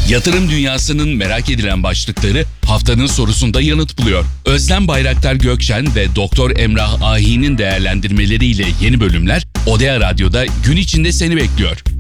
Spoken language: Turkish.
Yatırım dünyasının merak edilen başlıkları haftanın sorusunda yanıt buluyor. Özlem Bayraktar Gökşen ve Doktor Emrah Ahi'nin değerlendirmeleriyle yeni bölümler Odea Radyo'da gün içinde seni bekliyor.